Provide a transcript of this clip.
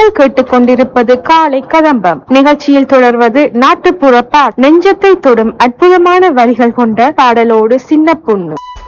நீங்கள் கேட்டுக்கொண்டிருப்பது காலை கதம்பம் நிகழ்ச்சியில் தொடர்வது நாட்டுப்புற பாடல். நெஞ்சத்தை தொடும் அற்புதமான வரிகள் கொண்ட பாடலோடு சின்ன பொண்ணு.